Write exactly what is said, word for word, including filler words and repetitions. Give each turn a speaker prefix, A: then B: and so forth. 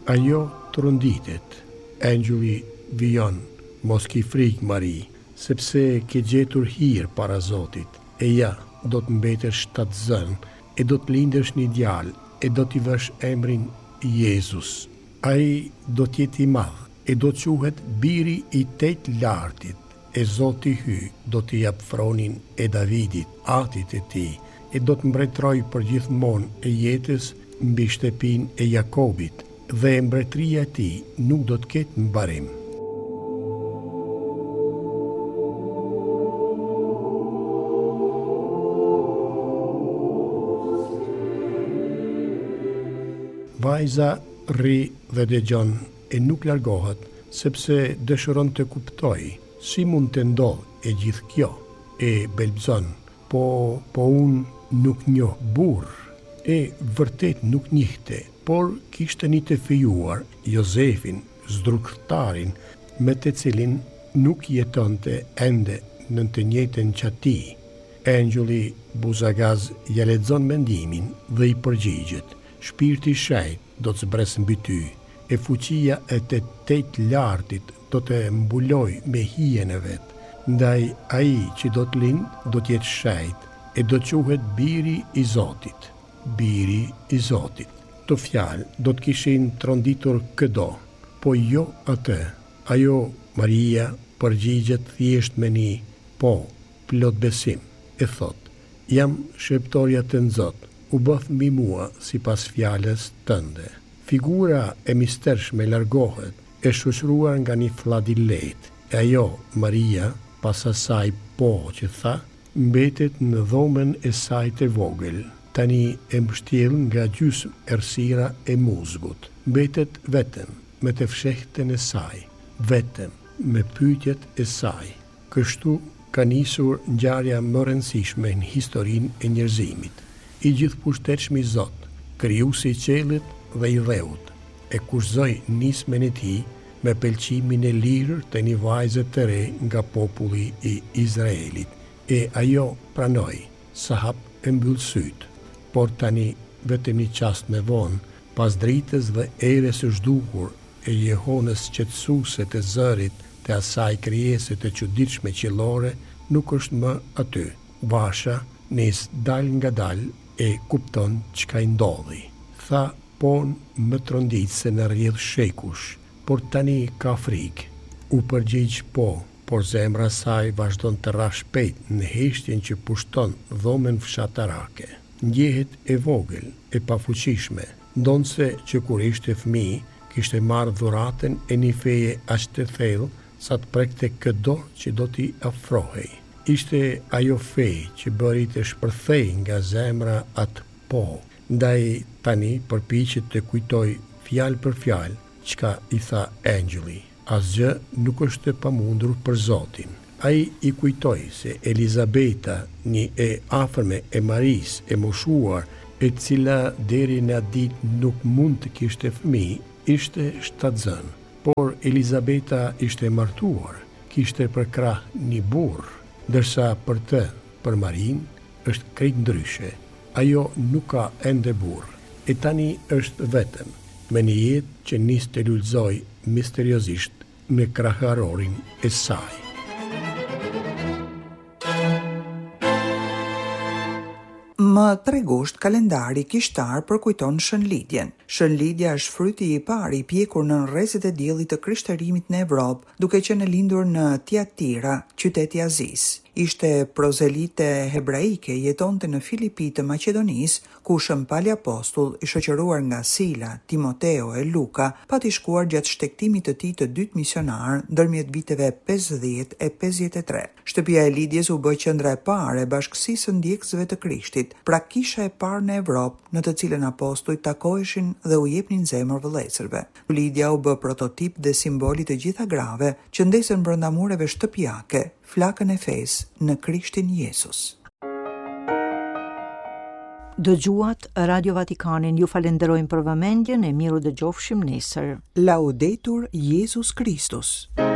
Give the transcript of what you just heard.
A: Ajo tronditet, engjulli vijon, mos ki frikë Mari, sepse ke gjetur hir para Zotit, e ja, do të mbetesh shtatzën, e do të lindesh një djalë, e do t'i vësh emrin Jezus. Ai do t'jeti i madh, e do të quhet biri i tet lartit, e Zoti hy do t'i jap thronin e Davidit, atit e tij, e do të mbretroj për gjithmonë e jetës mbi shtëpinë e Jakobit, dhe mbretëria e tij nuk do të ketë mbarim. Vajza rri dhe dëgjon e nuk largohet, sepse dëshiron të kuptoj si mund të ndodhë e gjithë kjo, e belbzon, po, po unë nuk njoh burr, e vërtet nuk njihte, por kishte një të fijuar, Jozefin, zdruktarin, me të cilin nuk jetonte ende në të njëjtën qati. Engjulli buzagaz ja lexon mendimin dhe i përgjigjet. Shpirti i shejt do të zbresë mbi ty, e fuqia e të tet lartit do të mbuloj me hijen e vet. Ndaj ai që do të lind do të jetë shejt e do të quhet biri i Zotit. Biri i Zotit. Të fjalë do të kishin tronditur këdo, po jo atë. Ajo, Maria, përgjigjet thjesht me një po, plot besim, e thot, jam sheptorja të Zot, u bëth mbi mua si pas fjales tënde. Figura e mistershme largohet, e shoqëruar nga një fllad i lehtë, e ajo, Maria, pas asaj po që tha, mbetet në dhomën e saj të vogël. Tani e mbështjell nga gjysmë errësira e muzgut. Mbetet vetëm me të fshehtën e saj, vetëm me pyetjet e saj. Kështu ka nisur ngjarja më e rëndësishme në historinë e njerëzimit. I gjithëpushtetshëm i Zot, krijuesi i qiellit dhe i dheut, e kurszoi nismën e tij me pëlqimin e lirë të një vajze të re nga populli i Izraelit. E ajo pranoi, sa hap e mbyll syt. Por tani vetëm një qast me vonë, pas dritës dhe erës së zhdukur e Jehonës qetësuese të zërit të asaj krijese të çuditshme qiellore, nuk është më aty. Vasha nis dal nga dal e kupton çka i ndodhi. Tha, pon më tronditse në rrjedh shekush, por tani ka frikë. U përgjigj po, por zemra saj vazhdon të rrah shpejt në heshtjen që pushton dhomën fshatarake. Ndjehet e vogël, e pafuqishme, ndonse që kur ishte fëmijë, kishte marrë dhuratën e një feje aq të thellë sa të prekte këdo që do t'i afrohej. Ishte ajo fejë që bëri të shpërthej nga zemra atë po, ndaj tani përpiqet të kujtoj fjalë për fjalë çka i tha engjulli. Asgjë nuk është e pamundur për Zotin. Ai i kujtoi se Elizabeta, një e afërme e Maris, e moshuar, e cila deri në atë ditë nuk mund të kishte fëmijë, ishte shtatzën. Por Elizabeta ishte martuar, kishte për krah një burr, ndërsa për të, për Marin, është krejt ndryshe. Ajo nuk ka ende burr, e tani është vetëm, me një jetë që nis të lulëzoj misteriozisht me kraharorin e saj.
B: Më tre gusht kalendari kishtar përkujton Shënlidhjen. Shënlidhja është fryti i parë i pjekur në rrezet e diellit të krishtërimit në Evropë, duke qenë lindur në Tiatira, qyteti Azis. Ishte prozelite hebraike, jetonte në Filipi të Maqedonisë, ku Shëmpali apostull, i shoqëruar nga Sila, Timoteo e Luka, pati shkuar gjatë shtektimit të tij të dytë misionar ndërmjet viteve pesëdhjetë e pesëdhjetë e tre. Shtëpia e Lidhjes u bë qendra e parë e bashkësisë së ndjekësve të Krishtit, pra kisha e parë në Evropë, në të cilën apostujt takoheshin dhe u jepnin zemër vëllezërve. Lidhja u bë prototip dhe simboli të gjitha grave që ndesen brenda mureve shtëpiake, flakën e fesë në Krishtin Jezus.
C: Dëgjuat Radio Vatikanin, ju falenderojmë për vëmendjen e miru dëgjofshim nesër.
B: Laudetur Jesus Christus.